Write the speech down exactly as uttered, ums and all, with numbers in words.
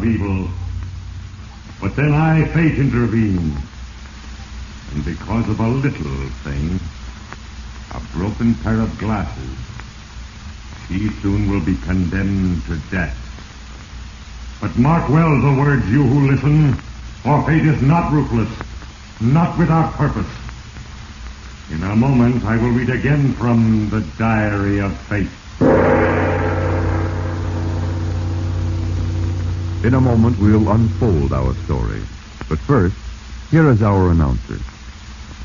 of evil. But then I, fate, intervened. And because of a little thing, a broken pair of glasses, she soon will be condemned to death. But mark well the words, you who listen, for fate is not ruthless, not without purpose. In a moment, I will read again from the Diary of Fate. In a moment, we'll unfold our story. But first, here is our announcer.